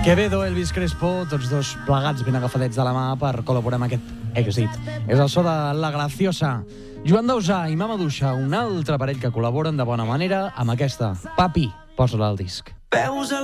Quevedo, Elvis Crespo, tots dos plegats ben agafadets de la mà per col·laborar amb aquest èxit. És el so de La Graciosa. Joan Dausà i Mama Duixa, un altre parell que col·laboren de bona manera amb aquesta. Papi, posa-la al disc.